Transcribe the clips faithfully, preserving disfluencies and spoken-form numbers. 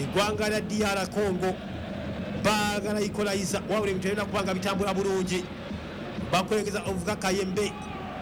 eggwanga lya D R Congo baagala equalizer wabula ebintu kubanga bitambula bulungi bakwegeza ovuga Kayembe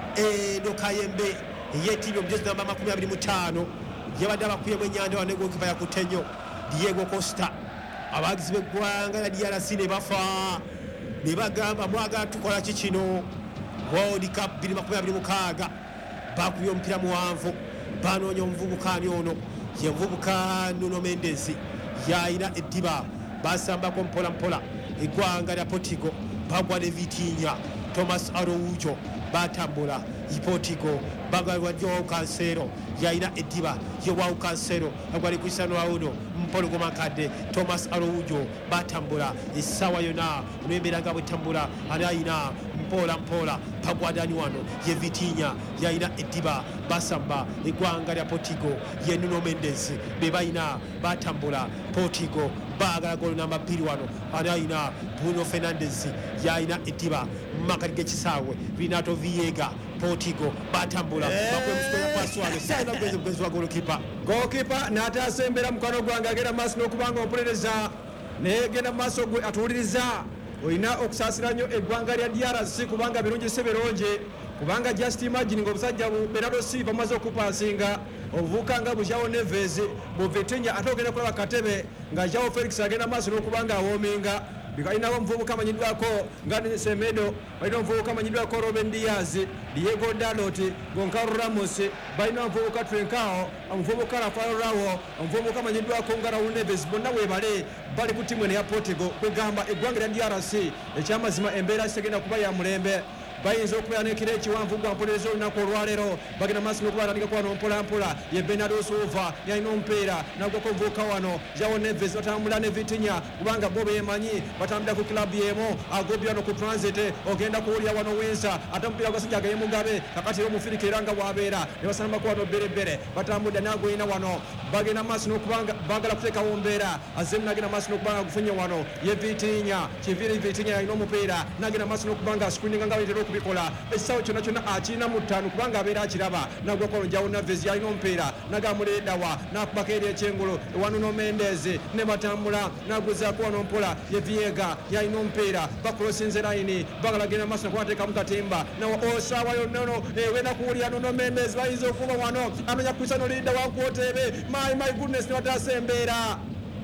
eno Kayembe yetimye omujezi namba makumi abiri mu ttaano yabadde abakuyemu ennyanja wane gokipa yakutenyo Diego Costa abagizi b'eggwanga lya D R C ne bafa ne bagamba mwagala tukola ki kino World Cup bbiri makumi abiri mu mukaaga bakubye omupiira muwanvu banoonya omuvubuka ani ono ye muvubuka Nuno Mendes yayina eddiba basambako mpola mpola eggwanga lya Portugal bagwa ne Vitinha Thomas Araujo batambula Portugal bagwa Joao Cancelo yayina eddiba Joao Cancelo agwali Cristiano Ronaldo mpologoma kadde Thomas Araujo batambula essaawa yonna olw'embeera nga bwetambula alayina mpola mpola pagwadani wano ye Vitinha yayina eddiba basamba eggwanga lya Portugal ye Nuno Mendes be bayina batambula Portugal baagala golo namba bbiri wano alayina Bruno Fernandes yayina eddiba makati g'ekisaawe Renato Viega Portugal batambula bakwemusukoya paswale sayina bugezi bugezi wa golokipa golokipa n'ataasembera mukwano gwange agenda maaso n'okubanga omuperereza negenda maaso gwe atuwuliriza olina okusaasira nnyo eggwanga lya D R C kubanga birungi si birungi kubanga just imagine ng'obusajja Bernardo Silva amaze okupasinga obuvubuka nga João Neves bu Vitinha ate ogenda kulaba katebe nga João Felix agenda maaso n'okubanga awoominga bikalina omuvubuka amanyiddwako nga Semedo balina omuvubuka amanyiddwako Ruben Diaz Diego Dalot Goncalo Ramos balina omuvubuka Trincao omuvubuka Rafael Leao omuvubuka amanyiddwako nga Raul Neves bonna weebale bali ku ttiimu eno ya Portugal kwegamba eggwanga lya D R C ekyamazima embeera segenda kuba ya mulembe bayinza okubeera n'ekiro ekiwanvu gwa mpolereza olunaku olwaleero bagenda maaso n'okuba batandika kuba mpolampola ye Bernardo Silva yalina omupiira nagwako omuvubuka wano João Neves batambula ne Vitinha kubanga bo beemanyi batambulira ku kilabu y'emu agobye wano ku transit ogenda kuwulira wano wensa ate omupiira gwasajja gaye mugabe kakati omufirika era nga bwabeera ne basambako wano berebere batambulira nagwina wano bagenda maaso n'okubanga bagala kuteekawo mbeera azemu nagenda maaso n'okubanga gufunye wano ye Vitinha kiviri Vitinha yalina omupiira nagenda maaso n'okubanga screeninga nga bayitera okubikola essaawa kyonna kyonna akirina mu ttaano kubanga abeera akiraba nagwako João Neves yalina omupiira nagamuleedawa nakubako eri ekyengulu ewa Nuno Mendes ne batambula naguzaako wano mpola ye Viega yalina omupiira bakrosinze layini bagala genda maaso nokuba bateekamu katimba nawo osaawa yonna ono ewenda kuwulira Nuno Mendes bayinza okuba wano anonya Cristiano Leader wankwoteebe my my goodness ne bataasa embeera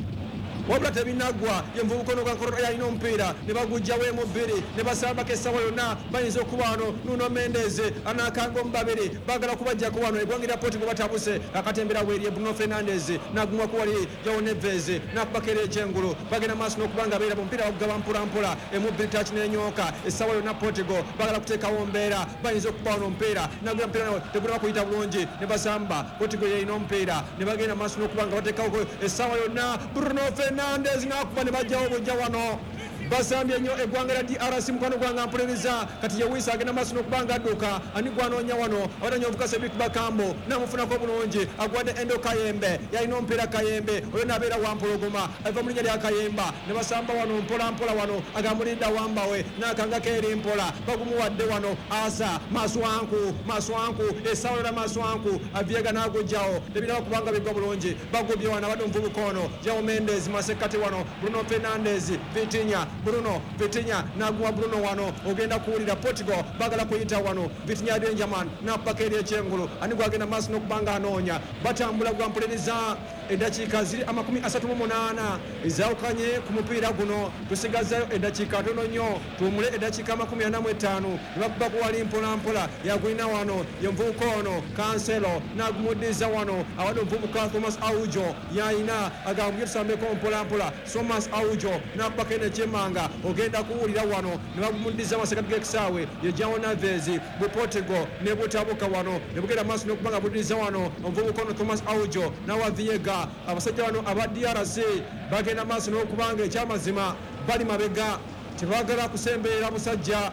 wabula tebinagwa ye muvubuka ono gankoro yalina omupiira ne bagujjawo emu bbiri ne basambako essaawa yonna bayinza okuba wano Nuno Mendes anakanga omu babiri bagala kubajjako wano eggwanga lya Portugal batabuse akatembera weeri Bruno Fernandes nagumwako wali João Neves nakubako era ekyengulu bagenda maaso n'okubanga beera omupiira bagugaba mpolampola emu bbiri taki n'enyooka essaawa yonna Portugal bagala kuteekawo mbeera bayinza okuba wano omupiira nagula omupiira tegulaba kuyita bulungi ne basamba Portugal yalina omupiira ne bagenda maaso n'okubanga bateekawo essaawa yonna Bruno Fernandes nakuba ne bajjawo bujja wano basambye nnyo eggwanga lya D R C mukwano gwanga mpuliriza kati yewisa agenda maaso n'okubanga adduka ani gwanoonya wano abatanya ovuka Sebik Bakambo namufunako bulungi agwadde Endo Kayembe yalina omupiira Kayembe oyo nabeera wampologoma ava mu linnya lya Kayemba ne basamba wano mpolampola wano agamulidda wambawe nakangako eri mpola bagumuwadde wano asa maswanku maswanku essaawa yona maswanku avyega n'agujjawo tebiraba kubanga bigwa bulungi bagubye wano abadde omuvubuka ono João Mendes masekati wano Bruno Fernandes Vitinha Bruno Vitinha naguwa Bruno wano ogenda kuwulira Portugal bagala kuyita wano Vitinha Benjamin nakubako eri ekyengulu ani gwagenda maaso n'okubanga anoonya batambula gwampuliriza eddakiika ziri amakumi asatu mu munaana ezawukanye ku mupiira guno tusigazayo eddakiika tono nnyo tuwumule eddakiika amakumi ana mu etaano ne bakuba kuwali mpolampola yagwina wano ye muvubuka ono Cancelo nagumuddiza wano awadde omuvubuka Thomas Araujo yayina agambye tusambeko mpolampola Thomas Araujo nakubako eno ekyemmanga ogenda kuwulira wano ne bagumuddiza masekati g'ekisaawe ye João Neves bu Portugal ne butabuka wano ne bugenda maaso n'okubanga buddiza wano omuvubuka ono Thomas Araujo nawa Viega abasajja bano aba D R C bagenda maaso n'okubanga ekyamazima bali mabega tebagala kusemberera musajja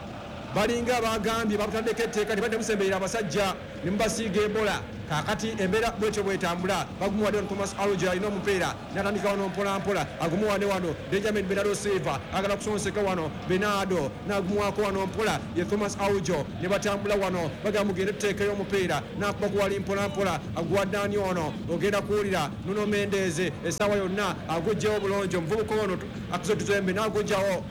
balinga bagambye bakutaddeko etteeka tebadde musemberera abasajja ne mubasiiga ebola kakati embeera bwetyo bwetambula bagumuwadde wano Thomas Alujo alina omupiira natandika wano mpolampola agumuwadde wano Benjamin Bernardo Silva agala kusonseka wano Bernardo nagumuwako wano mpola ye Thomas Alujo ne batambula wano bagamba mugende tuteeke y'omupiira nakuba kuwali mpolampola aguwadde ani ono ogenda kuwulira Nuno Mendes essaawa yonna agujjawo bulungi omuvubuka ono akuzotuzembe n'agujjawo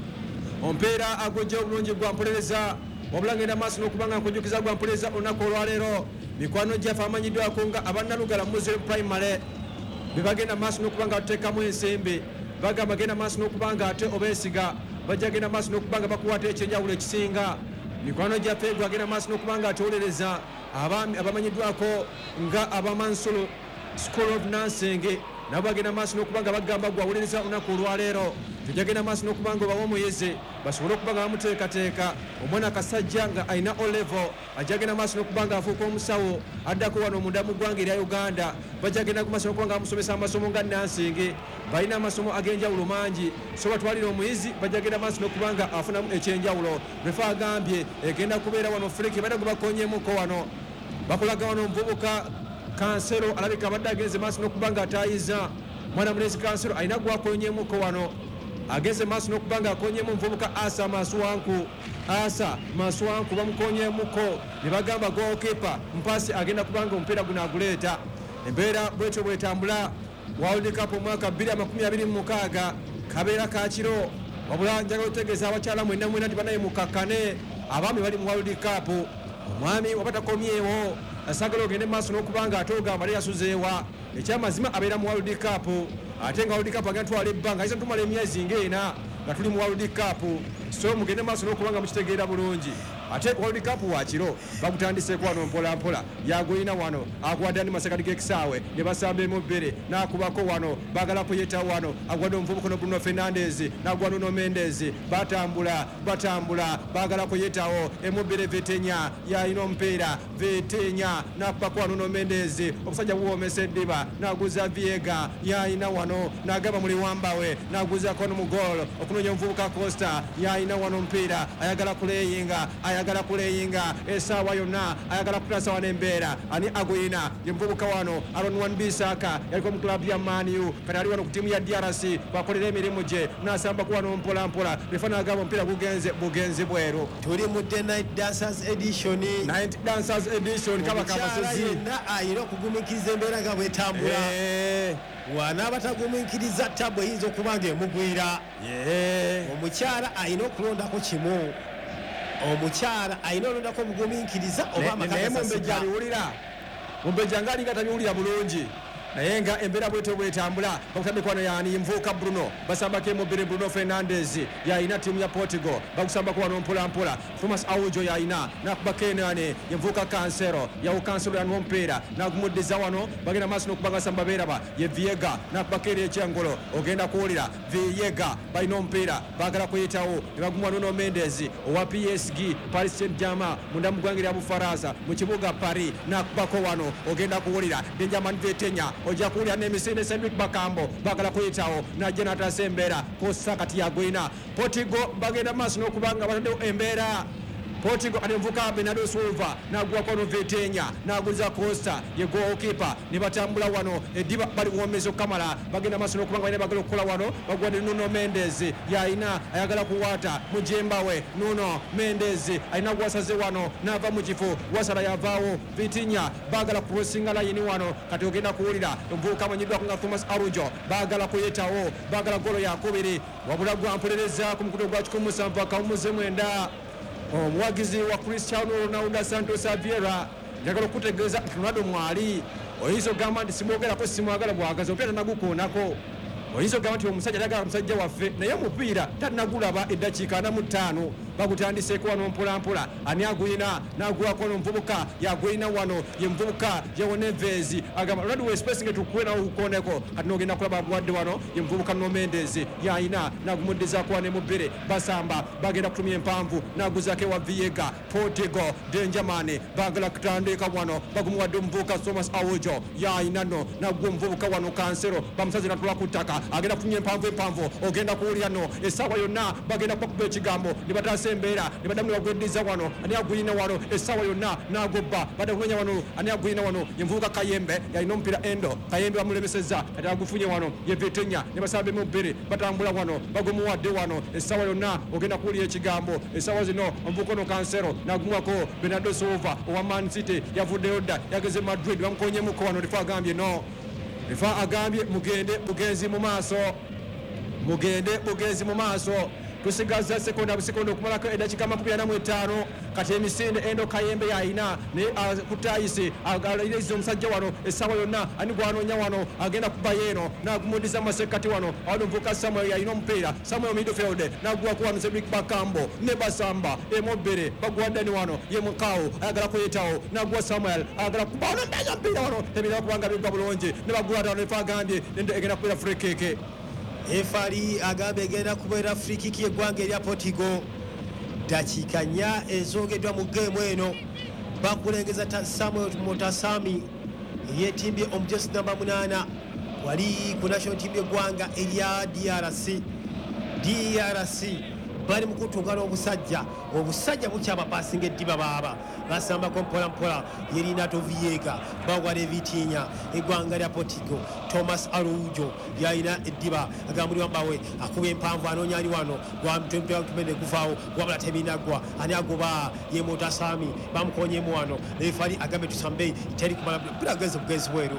omupiira agujjawo bulungi gwa mpolereza wabula ngenda maaso n'okubanga nkujjukiza gwa mpolereza olunaku olwaleero mikwano gyaffe amanyiddwako nga abannalugala muzero primary be bagenda maaso n'okubanga tuteekamu ensimbi bagamba genda maaso n'okubanga ate obeesiga bajja genda maaso n'okubanga bakuwata ekyenjawulo ekisinga mikwano gyaffe gwagenda maaso n'okubanga atuwolereza abaami abamanyiddwako nga abamansulu School of Nursing nabo bagenda maaso n'okubanga bagamba gwawuliriza olunaku olwaleero tujagenda maaso n'okubanga obawa omuyezi basobole okubanga bamuteekateeka omwana kasajja nga alina olevo ajagenda maaso n'okubanga afuuka omusawo addako wano munda mu ggwanga erya Uganda bajagenda ku maaso n'okubanga bamusomesa amasomo nga nansingi balina amasomo ag'enjawulo mangi so batwalira omuyizi bajagenda maaso n'okubanga afunamu ekyenjawulo lwefe agambye egenda kubeera wano Afrika badde gubakonyemuko wano bakulaga wano omuvubuka Kansero alabika abadde agenze maaso n'okubanga atayiza mwana mulezi Kansero alina gwakonyemuko wano agenze maaso n'okubanga akonyemu omuvubuka Asa Maswanku Asa Maswanku bamukonyemuko ne bagamba goalkeeper mpasi agenda kubanga omupiira guno aguleeta embeera bwetyo bwetambula World Cup omwaka bbiri amakumi abiri mu mukaaga kabeera kakiro wabula njagala otegeeza abakyala mwenda mwenda nti banaye mukakkane abaami bali mu World Cup omwami wabatakomyewo asagala ogende maaso n'okubanga ate ogamba ali yasuzeewa ekyamazima abeera mu World Cup ate nga World Cup agenda twala ebbanga ayisa tumala emyezi ng'ena nga tuli mu World Cup so mugende maaso n'okubanga mukitegeera bulungi ate World Cup wakiro bagutandiseeko wano mpola mpola yagulina wano agwadde ani masakati g'ekisaawe ne basamba emubbere n'akubako wano baagala kuyeta wano agwadde omuvubuka no Bruno Fernandes n'agwa Nuno Mendes batambula batambula baagala kuyetawo emubbere Vetenya yalina omupiira Vetenya n'akubako wano Nuno Mendes omusajja buwomesa eddiba n'aguza Viega yalina wano n'agamba muli wambawe n'aguzako no mu goal okunoonya omuvubuka Costa yalina wano omupiira ayagala kuleyinga ayagala kuleyinga essaawa yonna ayagala kutasa wano embeera ani aguyina ye muvubuka wano Aaron Wan-Bissaka yaliko mu club ya Man U kati ali wano ku ttiimu ya D R C bakolera emirimu gye n'asambaku wano mpola mpola lefana agamba omupiira gugenze bugenzi bweru tuli mu The Night Dancers Edition Night Dancers Edition kabaka abasozi yenna ayina okugumikiriza embeera nga bwetambula wanaabatagumiikiriza ttabu eyinza okuba nga emugwira omukyala alina okulondako kimu omukyala alina olondako obugumiikiriza oba amakanaye aliwulira mumbejja nga alinga tabiwulira bulungi naye nga embeera bwetyo bwetambula bakutambikwana yani nvuuka Bruno basambako emubiri Bruno Fernandes yalina ttiimu ya Portugal bakusambako wano mpola mpola Thomas Alujo yalina nakubako enane yenvuuka Kansero yawo Kansero yanwa omupiira nagumuddiza wano bagenda maaso n'okubanga samba beeraba ye Viega nakubako eri ekyengolo ogenda kuwulira Viega balina omupiira baagala kuyitawo ne bagumwa Nuno Mendes owa P S G Paris Saint-Germain munda mu ggwanga erya Bufaransa mu kibuga Paris nakubako wano ogenda kuwulira Benjamin Vetenya ojja kuwulira n'emisinde Cedric Bakambo baagala kuyitawo najja n'ataasa embeera kosa kati yagwina Portugal bagenda maaso n'okubanga bataddewo embeera Portugal anemvuka Bernardo Silva nagwako no Vetenya naguza Costa ye goalkeeper ne batambula wano ediba bali womezo kamala bagenda maaso n'okubanga balina bagala okukola wano bagwadde Nuno Mendes yalina ayagala kuwata mujembawe Nuno Mendes alina gwasaze wano n'ava mu kifo wasala yavaawo Vitinha baagala kusinga layini wano kati ogenda kuwulira omuvubuka amanyiddwako nga Thomas Alujo baagala kuyetawo baagala golo yakubiri wabula gwampolereza ku mukuto gwa kikumi musanvu akawumuze mwenda omuwagizi wa Cristiano Ronaldo Santos Aveira njagala okutegeeza Ronaldo mwali oyinza ogamba nti simwogerako simwagala bwagaza omupiira tanagukoonako oyinza ogamba nti omusajja tayagala musajja waffe naye omupiira talinagulaba eddakiika ana mu ttaano bagutandiseeko wano mpolampola ani agulina n'agulako n'omuvubuka yagulina wano ye muvubuka yewo Neves agamba Ronaldo wespacing tukuwe nawo kukoneko kati n'ogenda kulaba aguwadde wano ye muvubuka Nuno Mendes yalina n'agumuddizaako wano emubbere basamba bagenda kutumya empanvu n'aguzaako ewa Viega Portugal Benjamin baagala kutandika wano bagumuwadde omuvubuka Thomas Alujo yalina no n'agwa omuvubuka wano Kansero bamusaze natula ku ttaka agenda kutumya empanvu empanvu ogenda kuwulira no essaawa yonna bagenda kubakuba ekigambo ne bataasa asembeera ne badamu bagweddiza wano ani aguyina wano essaawa yonna n'agobba bada kumenya wano ani aguyina wano ye Muvubuka Kayembe yalina omupiira Endo Kayembe bamulemesezza kati agufunye wano ye Vitenya ne basaba mu bbiri batambula wano bagumuwadde wano essaawa yonna ogenda kuwulira ekigambo essaawa zino omuvubuka ono Kansero n'agumuwako Bernardo Silva owa Man City yavuddeyo dda yageze Madrid bamukonyemukko wano lifa agambye no lifa agambye mugende bugenzi mu maaso mugende bugenzi mu maaso tusigaza sekonda busekonda okumalako eddakiika makumi ana mu etaano kati emisinde Endo Kayembe yayina ne kutayisi agaliriza omusajja wano essaawa yonna ani gwanoonya wano agenda kubayo eno n'agumuddiza mu masekkati wano awano omuvubuka Samuel yayina omupiira Samuel midfield n'aguwako wano Cedric Bakambo ne Basamba emobbere baguwaddani wano ye Mukaawo ayagala kuyitawo n'aguwa Samuel ayagala kubawo n'ombeeza omupiira wano ebirala kubanga bigwa bulungi ne baguwata wano efa agambye nende egenda kubeera free kick efali agambe egenda kubeera free kick y'eggwanga erya Portugal dakiika nnya ezongeddwa mu geemu eno bakulengeza Samuel Motasami yeetimbye omujesi namba munaana wali ku national team y'eggwanga erya D R C D R C bali mu kutuukana obusajja obusajja bukyabapasinga eddiba baaba basambako mpolampola yerinato Viega bagwala Evitinya eggwanga lya Portugal Thomas Araujo yalina eddiba agambulirwa mbawe akuba empanvu anoonya ali wano gwamtumene guvaawo wabula tebinagwa ani agoba ye Motasami bamukonyemu wano efali agambe tusambe teri kumala bulageze bugezi bweru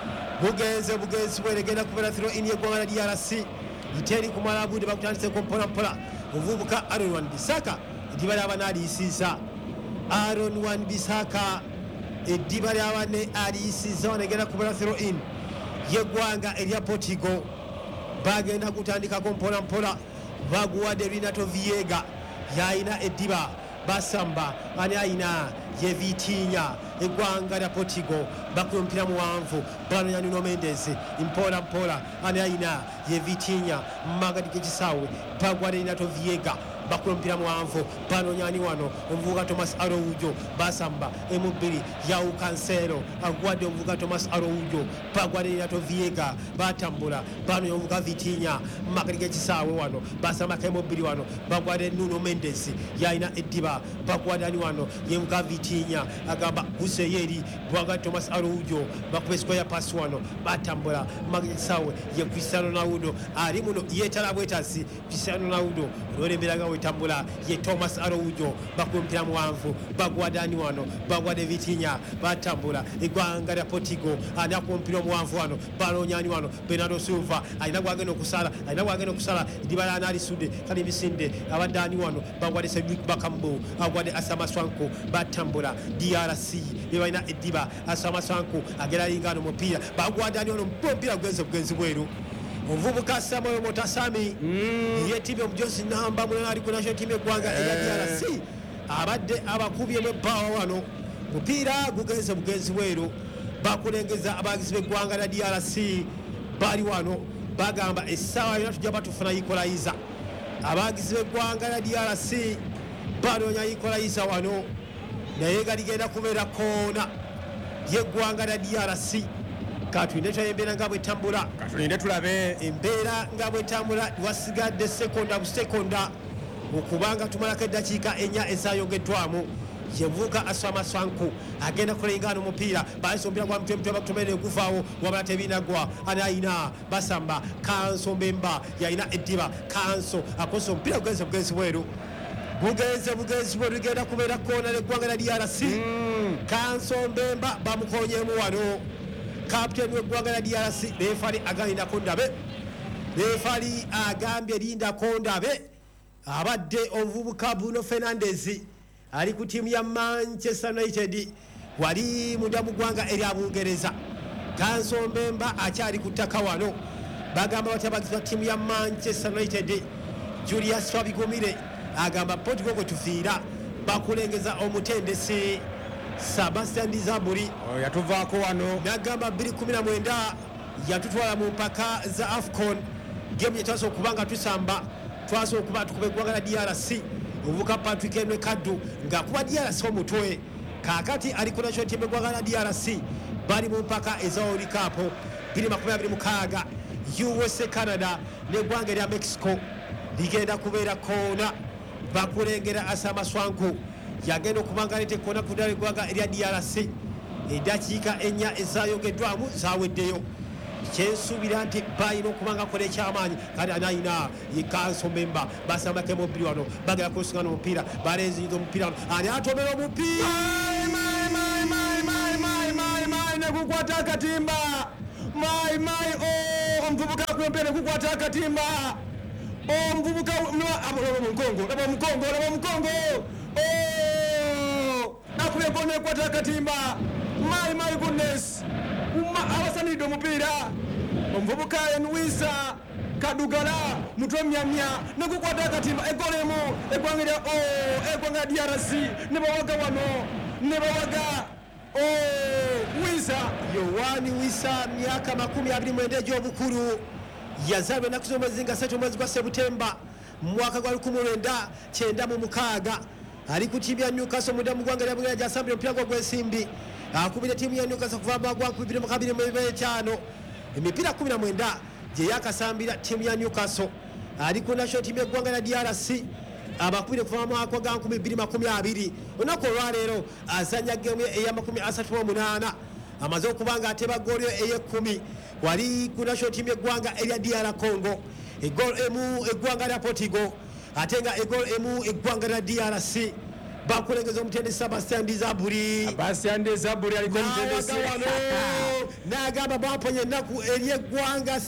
bugenze bugenzi bweru egenda kubeera throw in y'eggwanga lya D R C iteri kumala budde bakutandiseko mpolampola omuvubuka Aaron Wan-Bissaka eddiba lyaba n'aliyisiisa Aaron Wan-Bissaka eddiba lyaba ne aliyisiisa wano egenda kubeera throw in y'eggwanga erya Portugal bagenda kutandikako mpola mpola baguwadde Renato Viega yayina eddiba basamba ani ayina ye Vitinha eggwanga lya Portugal bakuba omupiira muwanvu banoonya Nuno Mendes mpola mpola ani ayina ye Vitinha mumagati g'ekisaawe bagwadde Renato Viega bakuba omupiira muwanvu banoonya ani wano omuvubuka Thomas Araujo basamba emubbiri Yao Cancelo agwadde omuvubuka Thomas Araujo bagwadde Renato Viega batambula banoonya omuvubuka Vitinha mumagati g'ekisaawe wano basambako emubbiri wano bagwadde Nuno Mendes yalina eddiba bagwadde ani wano ye muvubuka Vitinha agamba Guseyeri bwagwadde Thomas Araujo bakuba esikoya pasi wano batambula mumagati g'ekisaawe ye Cristiano Ronaldo ali muno yeetala bwetasi Cristiano Ronaldo olw'embeera wetambula ye Thomas Araujo bakuba omupiira muwanvu bagwadde ani wano bagwadde Vitinha batambula eggwanga lya Portugal ani akuba omupiira omuwanvu wano banoonya ani wano Bernardo Silva alina gwagenda okusala alina gwagenda okusala eddiba lya naalisudde kali misinde abadde ani wano bagwadde Cedric Bakambo agwadde Asama Swanko batambula D R C bebalina eddiba Asama Swanko agera lingano omupiira bagwadde ani wano omupiira gugenze bugenzi bweru omuvubuka Samuel Motasami yeetibye omujosi namba munana ali ku national team eggwanga erya D R C abadde abakubyemu ebbaawa wano mupiira gugenze bugenzi bweru bakulengeza abagizi b'eggwanga lya D R C bali wano bagamba essaawa yona tujja batufuna yikolayiza abagizi b'eggwanga lya D R C banoonya yikolayiza wano naye nga ligenda kubeera koona y'eggwanga lya D R C katulinde tulabe embeera nga bwetambula katulinde tulabe embeera nga bwetambula wasigadde sekonda busekonda okubanga tumalako eddakiika ennya ezayongeddwamu ye muvubuka Asama Swanko agenda kulengana omupiira bayisa omupiira gwa mutwe bakutomere guvaawo wabula tebinagwa ani ayina basamba Kanso Mbemba yayina eddiba Kanso akosa omupiira gugenze bugenzi bweru bugenze bugenzi bweru ligenda kubeera koona l'eggwanga lya D R C Kanso Mbemba bamukonyemu wano kapiteni w'eggwanga lya D R C leefali agambindako ndabe leefali agambye lindako ndabe abadde omuvubuka Bruno Fernandes ali ku ttiimu ya Manchester United wali munda mu ggwanga erya Bungereza Kanso Mbemba akyali ku ttaka wano bagamba batabagizi ba ttiimu ya Manchester United Julius Fabigumire agamba Portugal gwe tufiira bakulengeza omutendesi Sebastian Dizaburi yatuvaako wano nagamba bbiri kumi na mwenda yatutwala mu mpaka za AFCON gemu yetwasa okubanga tusamba twasa okuba tukuba eggwanga lya D R C omuvubuka Patrick Henry Kaddu ng'akuba D R C omutwe kaakati ali ku national team eggwanga lya D R C bali mu mpaka eza World Cup bbiri makumi abiri mukaaga U S A Canada n'eggwanga erya Mexico ligenda kubeera koona bakulengera Asama Swanku yagenda okubanga alete kona ku ddala eggwanga erya D R C eddakiika ennya ezaayogeddwamu zaaweddeyo kyensuubira nti bayina okubanga akola ekyamaanyi kati anayina ye council member basambako omubiri wano bagera kulusingana omupiira balenzinyiza omupiira wano ani atomera omupiira nekukwata akatimba mai mai omuvubuka akwempera nekukwata akatimba omuvubuka laba omukongo laba omukongo laba omukongo akubeko nekwata akatimba my my goodness abasanidde omupiira omuvubuka enwisa kadugala mutwe myamya nekukwata akatimba egolemu eggwanga lya eggwanga D R C ne bawaga wano ne bawaga wisa Yowani Wisa myaka makumi abiri mwenda egy'obukulu yazaalwa ennaku z'omwezi nga ssatu omwezi gwa Sebutemba mu mwaka gwa lukumi lwenda kyenda mu mukaaga ali ku ttiimu ya Newcastle munda mu ggwanga lya Buganda gy'asambira omupiira gwa gw'ensimbi akubira ttiimu ya Newcastle kuva mu gwa bibiri mu kabiri mu etaano emipiira kumi na mwenda gye yakasambira ttiimu ya Newcastle ali ku national ttiimu y'eggwanga lya D R C abakubire kuva mu mwaka gwa nkumi bbiri makumi abiri olunaku olwaleero azanya geemu eya makumi asatu mu munaana amaze okuba nga ateba goolo ey'ekkumi wali ku national ttiimu y'eggwanga erya D R Congo egoolo emu eggwanga lya Portugal ate nga egoolo emu eggwanga lya D R C bakulengeza omutendesi Sebastian Dizaburi Sebastian Dizaburi aliko omutendesi n'agamba bamponya ennaku ery'eggwanga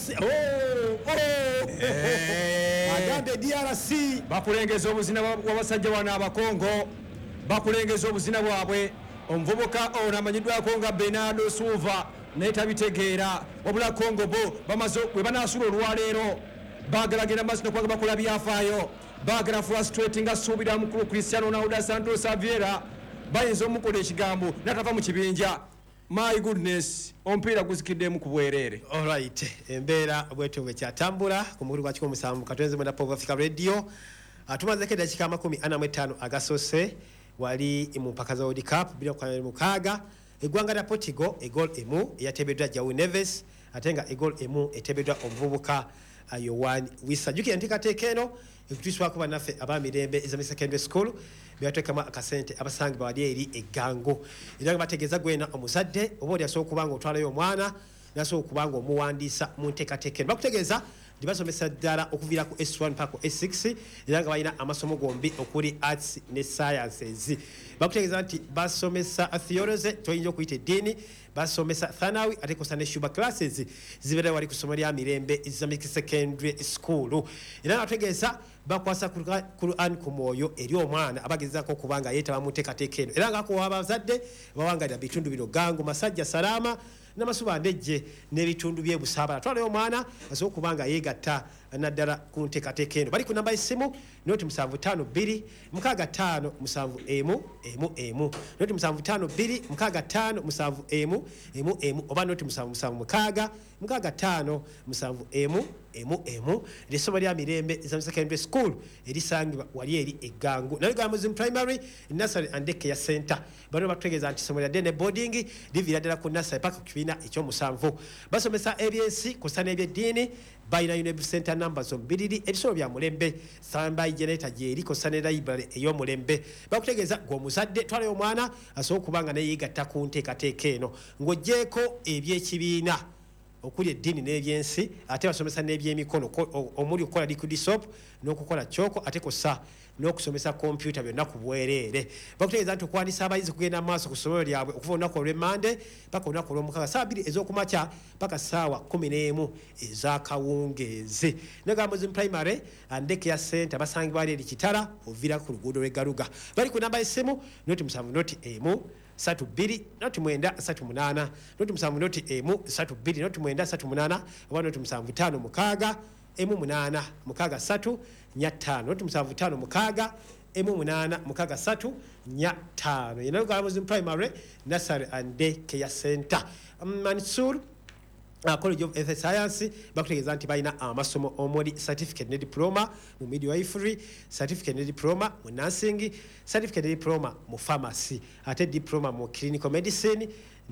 agambe D R C bakulengeza obuzina bw'abasajja wano abakongo bakulengeza obuzina bwabwe omuvubuka ono amanyiddwako nga Bernardo Silva naye tabitegeera wabula Congo bo bamaze bwe banaasula olwaleero baagala genda maaso nokubaga bakola byafaayo baagala frustrate nga suubira mukulu Cristiano Ronaldo Santos Xavier bayinza omukola ekigambo natava mu kibinja. My goodness omupiira guzikiddemu ku bwereere. Alright, embeera bwetyo bwe kyatambula ku mukulu gwa kikumi musanvu katwenze mu Pop Africa Radio atumazeeko eddakiika amakumi ana mu etaano agasoose wali mu mpaka za World Cup bila kwa mukaaga eggwanga lya Portugal egoal emu eyatebeddwa João Neves ate nga egoal emu etebeddwa omuvubuka Yowani Wisa. Jukira nteekateeka eno ekutuswako bannaffe abamirembe ezami secondary school byatwekamu akasente abasangi bawali eri eggango era nga bategeeza gwena omuzadde oba oli asobola okuba nga otwalayo omwana nasobola okuba nga omuwandiisa mu nteekateeka eno bakutegeeza nti basomesa ddala okuviira ku S one paka ku S six era nga balina amasomo gombi okuli arts ne sciences. Bakutegeeza nti basomesa theology toyinza okuyita eddiini basomesa thanawi ate kosa ne shuba classes zibeera wali ku ssomo lya mirembe Islamic secondary school era nga bategeeza bakwasa Quran ku mwoyo eri omwana abagezaako okuba nga yeetaba mu nteekateeka eno era nga akuwa abazadde bawangalira bitundu bino gangu masajja salama namasuba ndejje n'ebitundu by'ebusaabala twalayo omwana asobola okuba nga yeegatta naddala ku nteekateeka eno bali ku namba y'essimu noti musanvu ttaano bbiri mukaaga ttaano musanvu emu emu emu noti musanvu ttaano bbiri mukaaga ttaano musanvu emu emu emu oba noti musanvu musanvu mukaaga mukaaga ttaano musanvu emu emu emu lyessomo lya mirembe Islamic secondary school erisangibwa wali eri eggangu naye gamba Muslim primary nursery and daycare center bano batutegeeza nti issomo lya day ne boarding liviira ddala ku nursery paka ku kibiina ekyomusanvu basomesa ebyensi kusa n'ebyeddiini bayina University Center numbers ombiriri ebisolo bya mulembe standby generator gyeri kosa ne library ey'omulembe bakutegeeza gw'omuzadde twalayo omwana asobola okuba nga neyeegatta ku nteekateeka eno ng'oggyeko eby'ekibiina okuli eddiini n'ebyensi ate basomesa n'ebyemikono omuli okukola liquid soap n'okukola kyoko ate kosa n'okusomesa kompyuta byonna ku bwereere bakutegeeza nti okwanisa abayizi kugenda mu maaso ku ssomero lyabwe okuva olunaku olw'emmande paka olunaku olw'omukaaga ssaawa bbiri ez'okumakya paka ssaawa kumi n'emu ez'akawungeezi negamba Muslim primary and daycare center basangibwa ali eri Kitala oviira ku luguudo lw'eggaluga bali ku namba y'essimu noti musanvu noti emu satu bbiri noti mwenda satu munaana noti musanvu noti emu satu bbiri noti mwenda satu munaana oba noti musanvu ttaano mukaaga emu munaana mukaaga ssatu nnya ttaano noti musanvu ttaano mukaaga emu munaana mukaaga ssatu nnya ttaano yena lugala Muslim primary nursery and daycare center. Mansur Uh, College of Health Science bakutegeeza nti balina amasomo omuli certificate ne diploma mu midwifery, certificate ne diploma mu nursing, certificate ne diploma mu pharmacy ate diploma mu clinical medicine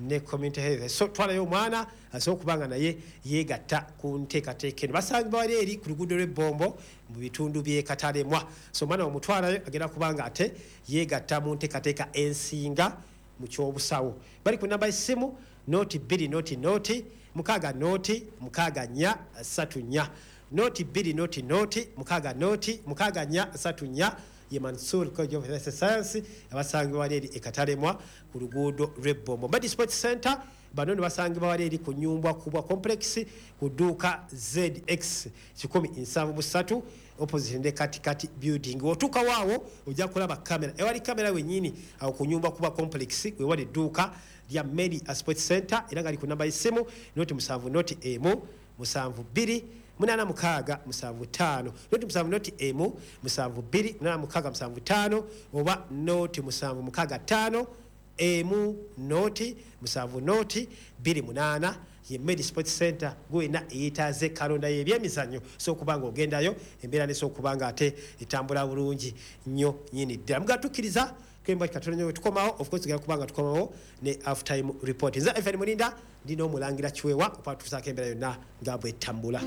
ne community health. So twalayo omwana asobola okubanga naye yeegatta ku nteekateeka eno. Basangibwa wali eri ku luguudo lw'Ebombo mu bitundu by'e Katalemwa. So omwana omutwalayo agenda kubanga ate yeegatta mu nteekateeka ensinga mu kyobusawo. Bali ku namba y'essimu noti bbiri noti noti mukaaga noti mukaaga nnya ssatu nnya noti bbiri noti noti mukaaga noti mukaaga nnya ssatu nnya ye Mansour College of Health Science abasangibwa wali eri e Katalemwa ku luguudo lw'Ebombo. Mbadi Sports Center bano ne basangibwa wali eri ku Nyumbwa Kubwa Complex ku dduuka Z X kikumi nsanvu busatu opposite ne katikati building. Otuuka waawo ojja kulaba kamera ewali kamera wennyini awo ku Nyumbwa Kubwa Complex we wali dduuka lya Medi Sports Center era nga li ku namba y'essimu noti musanvu noti emu musanvu bbiri munana mukaaga musanvu ttaano noti musanvu noti emu musanvu bbiri munana mukaaga musanvu ttaano oba noti musanvu mukaaga ttaano emu noti musanvu noti bbiri munaana ye Medi Sports Center gwena eyitaaze kalonda y'ebyemizannyo so okubanga ogendayo embeera neso okubanga ate etambula bulungi nnyo nyini ddala. Mugatukkiriza kemba katono nyo tukomawo of course gya kubanga tukomawo ne half time report. Nza F N Mulinda ndino mulangira Kiwewa okupa tusaaka embeera yonna nga bwe tambula.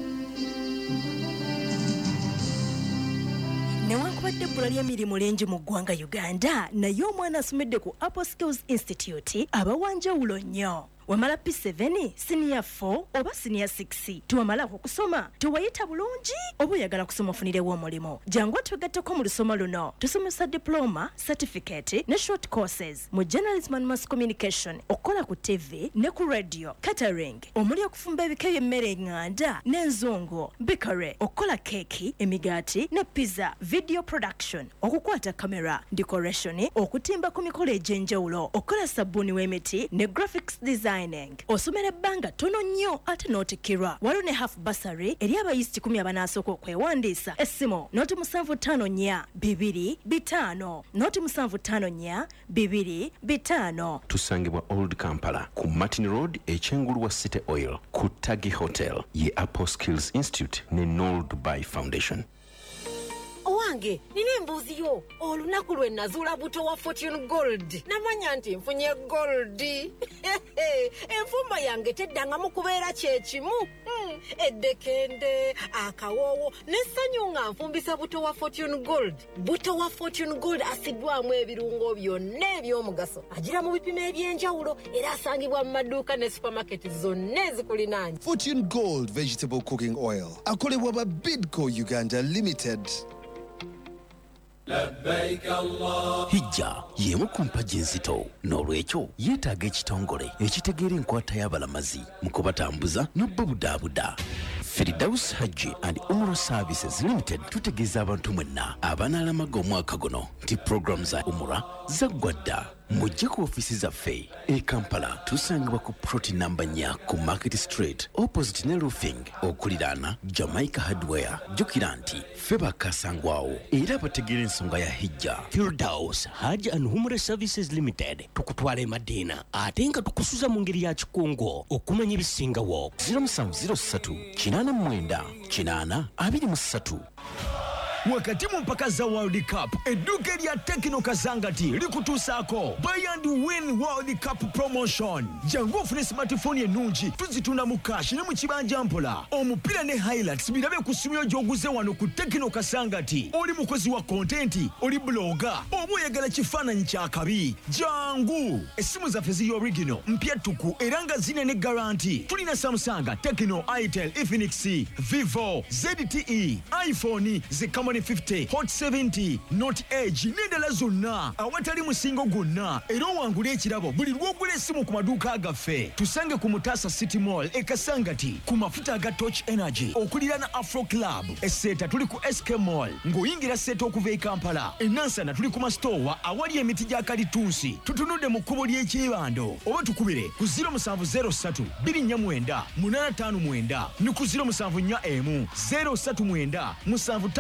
Newankubadde ebbula ly'emirimu lingi mu ggwanga Uganda naye omwana asomedde ku Apple Skills Institute abawanjawulo nnyo. Wamala P seven, Senior four oba Senior six. Tuwamala okusoma, tuwayita bulungi oba oyagala kusoma ofunirewo omulimo. Jangu twegatteko mu lusoma luno. Tusomesa diploma, certificate ne short courses mu journalism and mass communication, okola ku T V ne ku radio, catering, omuli okufumba ebika by'emmere eŋŋanda n'enzungu, bakery, okola keki, emigaati ne pizza, video production, okukwata kamera, decoration, okutimba ku mikolo egy'enjawulo, okola sabbuuni w'emiti ne graphics design. Osomera ebbanga tono nnyo ate n'otikkirwa. Waliwo ne half bursary eri abayizi kikumi abanasooka okwewandiisa. Essimu noti musanvu ttaano nnya bibiri bitaano noti musanvu ttaano nnya bibiri bitaano. Tusangibwa Old Kampala ku Martin Road ekyengulu wa City Oil ku Tagi Hotel ye Apple Skills Institute ne Noel Dubai Foundation. Owange nina embuuzi yo olunaku lwe nazuula buto wa Fortune Gold namanya nti nfunye gold. Enfumba yange teddangamu kubeera kyekimu. Hmm. Eddekende akawoowo n'essanyu nga nfumbisa buto wa Fortune Gold. Buto wa Fortune Gold asiddwamu ebirungo byonna eby'omugaso agira mu bipimo eby'enjawulo era asangibwa mu maduuka ne supermarket zonna ezikulinaanye. Fortune Gold Vegetable Cooking Oil akolebwa ba Bidco Uganda Limited. Hijja yemu ku mpagi enzito n'olwekyo yeetaaga ekitongole ekitegeera enkwata y'abalamazi mu kubatambuza n'obbabudaabuda. Firdaus Hajji and Umrah Services Limited tutegeeza abantu mwenna abanaalamaga omwaka guno nti program za Umrah zaggwa dda. Mujje ku ofisi zaffe e Kampala tusangibwa ku ploti namba nnya ku Market Street opposite ne roofing okuliraana Jamaica Hardware. Jjukira nti ffe bakasangwawo era bategeera ensonga ya hijja. Firdaus Hajji and Umrah Services Limited tukutwala e Madina ate nga tukusuza mu ngeri ya kikungo okumanya ebisingawo. zero seven zero three kinaana mwenda kinaana abiri mu ssatu. Wakati mu mpaka za World Cup edduuka lya Tekno Kasangati likutuusaako Buy and Win World Cup Promotion. Jangu ofune smartphone ennungi tuzitunda mu cash ne mu kibanja mpola. Omupiira ne highlights birabe ku ssimu gy'oguze wano ku Tekno Kasangati. Oli mukozi wa content, oli blogger, oba oyagala kifaananyi kya kabi. Jangu essimu zaffe ziri original mpya tuku era nga zine ne guarantee. Tulina Samsung, Tekno, Itel, Infinix, Vivo, Z T E, iPhone, Zikama fifty, Hot seventy, Note Edge n'endala zonna awatali musingo gwonna era owangula ekirabo buli lw'ogula essimu ku maduuka gaffe. Tusange ku Mutasa City Mall e Kasangati ku mafuta aga Touch Energy okuliraana Afro Club. Esseeta tuli ku S K Mall ng'oyingira Seeta okuva e Kampala. E Nansana tuli ku Mastowa awali emiti gya Kalitunsi. Tutunudde mu kkubo ly'ekyebando oba tukubire ku zero seven zero three two nine nine eight five nine ne ku zero seven four one zero three nine seven five nine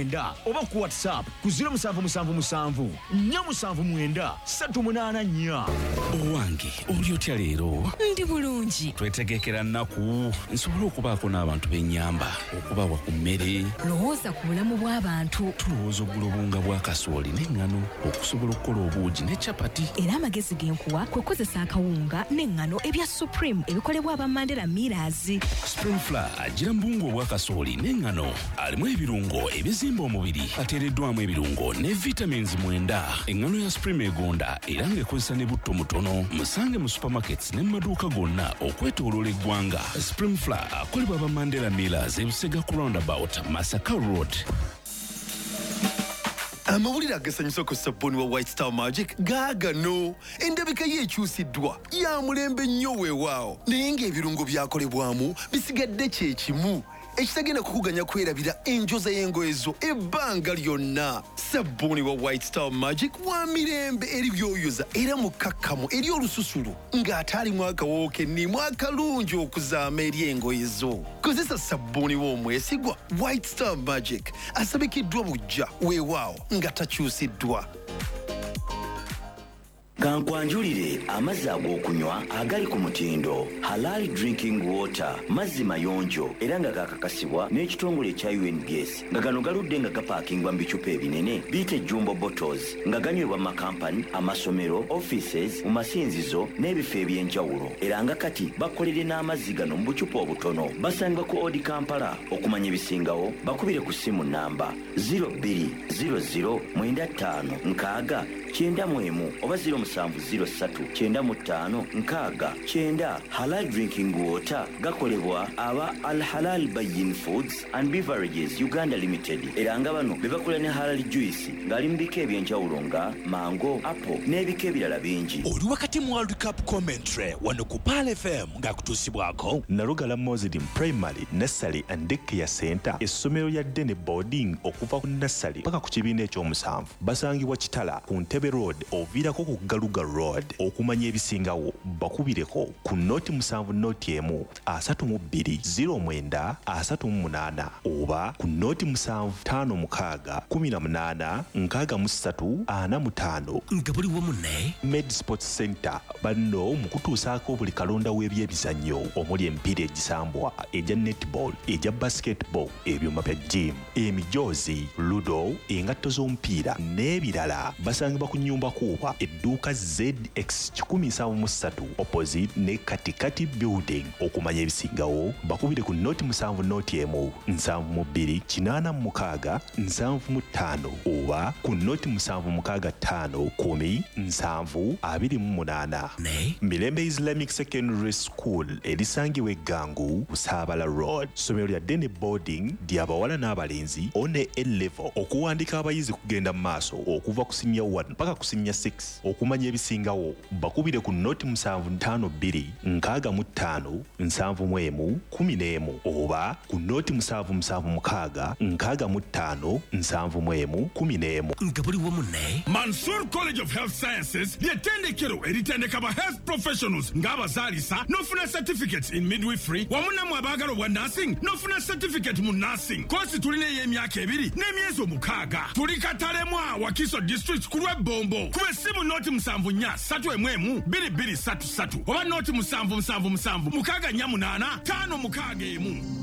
mwenda oba ku WhatsApp ku zero seven seven seven four seven seven nine three eight nine. Owange oli otya leero? Ndi bulungi. Twetegekera nnaku nsobole okubaako n'abantu b'ennyamba okubawa ku mmere. Lowooza ku bulamu bw'abantu. Tulowooza oggula obunga bwa kasooli n'eŋŋano okusobola okukola obuugi ne capati. Era amagezi genkuwa kwe kozesa akawunga n'eŋŋano ebya Supreme ebikolebwa aba Mandela Millers. Spring Flour agira mu buwunga obwa kasooli n'eŋŋano alimu ebirungo ebizimba omubiri ateereddwamu ebirungo ne vitamins mwenda. Eŋŋano ya Supreme egonda era ng'ekozesa ne butto mutono. Musange mu supermarkets ne mu maduuka gonna okwetooloola eggwanga. Spring Flour akolebwa aba Mandela Millers e Busega ku roundabout Masaka Road. Amawulire agasanyusa ku sabbuuni wa White Star Magic gaagano. Endabika ye ekyusiddwa ya mulembe nnyo weewaawo naye ng'ebirungo byakolebwamu bisigadde kye kimu ekitagenda kukuganya kwerabira enjoza y'engoye zo ebbanga lyonna. Sabbuuni wa White Star Magic wa mirembe eri byoyoza era mukakkamu eri olususulu ng'ate alimu akawoowo kennimu akalungi okuzaama eri engoye zo. Kozesa sabbuuni w'omwesigwa White Star Magic asabikiddwa bujja weewaawo nga takyusiddwa. Kankwanjulire amazzi ag'okunywa agali ku mutindo Halal Drinking Water, mazzi mayonjo era nga gakakasibwa n'ekitongole ekya U N B S nga gano galudde nga gapaakingwa mu bicupa ebinene biyite jumbo bottles nga ganywebwa mu makampani, amasomero, offices, mu masinzizo n'ebifo eby'enjawulo era nga kati bakolere n'amazzi gano mu bucupa obutono. Basangibwa ku Odi Kampala. Okumanya ebisingawo bakubire ku ssimu namba zero two zero zero nine five nkaaga kyenda mu emu oba zero musanvu zero ssatu kyenda mu ttaano nkaaga kyenda. Halal Drinking Water gakolebwa aba Al Halal Bayin Foods and Beverages Uganda Limited era nga bano be bakola ne Halal Juice ng'ali mu bika eby'enjawulo nga mango, apple n'ebika ebirala bingi. Oli wakati mu World Cup commentary wano ku Pal F M ng'akutuusibwako Nalugala Muslim Primary, Nursery and Daycare Center, essomero lya Dene Boarding okuva ku nursery paka ku kibiina ekyomusanvu. Basangibwa Kitala ku Ntebe Road oviirako ku Galuga Road. Okumanya ebisingawo bakubireko ku noti musanvu noti emu asatu mu bbiri zero mwenda asatu mu munaana oba ku noti musanvu ttaano mukaaga kumi na munaana nkaaga mu ssatu ana mu ttaano. Nga buli wamu ne Med Sports Center banno mu kutuusaako buli kalonda w'ebyebizannyo omuli emipiira egisambwa, egya netball, egya basketball, ebyuma bya gym, emijoozi, ludo, engatto z'omupiira n'ebirala. Basangibwa ku nnyumba kuuba edduuka Z X one seven three opposite ne Katikati Building. Okumanya ebisingawo bakubire ku noti musanvu noti emu nsanvu mu bbiri kinaana mu mukaaga nsanvu mu ttaano oba ku noti musanvu mukaaga ttaano kumi nsanvu abiri mu munaana. Mirembe Islamic Secondary School erisangibwa eggangu Busaabala Road. Somero lya Dene Boarding ly'abawala n'abalenzi one A-level. Okuwandiika abayizi kugenda mu maaso okuva ku senior one mpaka ku senior six. Okumanya ebisingawo bakubire ku noti musanvu ttaano bbiri nkaaga mu ttaano nsanvu mu emu kumi n'emu oba ku noti musanvu musanvu mukaaga nkaaga mu ttaano nsanvu mu emu kumi n'emu. Nga buli wamu ne Mansour College of Health Sciences ly'ettendekero eritendeka ba health professionals ng'abazaalisa n'ofuna certificates in midwifery wamu nammwe abaagala obwa nursing n'ofuna certificate mu nursing. Koosi tulina ey'emyaka ebiri n'emyezi omukaaga. Tuli Katalemwa Wakiso District ku lw'Ebombo. Kuba essimu noti musanvu nnya ssatu emu emu bbiri bbiri ssatu ssatu oba noti musanvu musanvu musanvu mukaaga nnya munaana ttaano mukaaga emu.